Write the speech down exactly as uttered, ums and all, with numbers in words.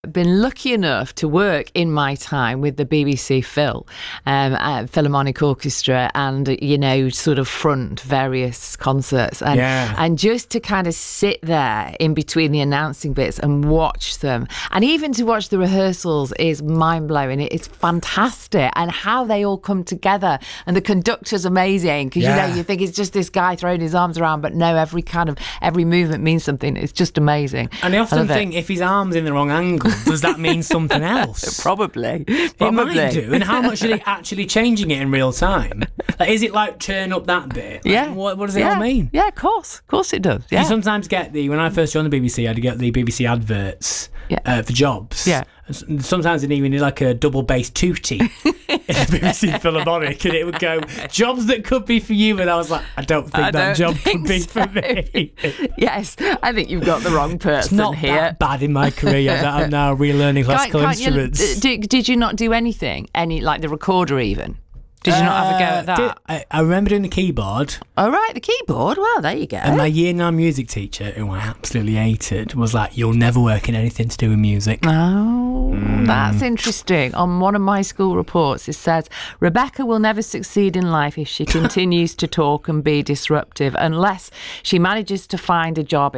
been lucky enough to work in my time with the B B C Phil, um, uh, Philharmonic Orchestra, and, you know, sort of front various concerts. And, yeah. and just to kind of sit there in between the announcing bits and watch them. And even to watch the rehearsals is mind-blowing. It's fantastic. And how they all come together. And the conductor's amazing. Because, yeah. you know, you think it's just this guy throwing his arms around. But no, every kind of, every movement means something. It's just amazing. And I often I think it. if his arm's in the wrong angle, does that mean something else? Probably. It Probably. might do. And how much are they actually changing it in real time? Like, is it like turn up that bit? Like, yeah. What, what does it yeah. all mean? Yeah, of course. Of course it does. Yeah. You sometimes get the, when I first joined the B B C, I had to get the B B C adverts yeah. uh, for jobs. Yeah. And sometimes it even need like a double bass tootie in the B B C Philharmonic, and it would go, jobs that could be for you. And I was like, I don't think I that don't job could be so. for me. Yes, I think you've got the wrong person It's not here. that bad in my career that I'm now relearning classical Can't- can't you- instruments. did, did you not do anything? Any, like the recorder even? Did you not have a go at that? Uh, did- I, I remember doing the keyboard. Oh, right, the keyboard. Well, there you go. And my year nine music teacher, who I absolutely hated, was like, you'll never work in anything to do with music. Oh, mm. That's interesting. On one of my school reports, it says, Rebecca will never succeed in life if she continues to talk and be disruptive, unless she manages to find a job